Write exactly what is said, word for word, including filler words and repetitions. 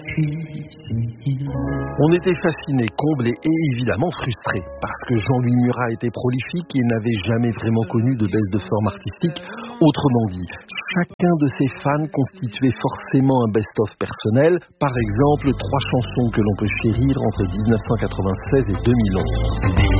On était fascinés, comblés et évidemment frustrés, parce que Jean-Louis Murat était prolifique et n'avait jamais vraiment connu de baisse de forme artistique. Autrement dit, chacun de ses fans constituait forcément un best-of personnel, par exemple trois chansons que l'on peut chérir entre dix-neuf cent quatre-vingt-seize et deux mille onze.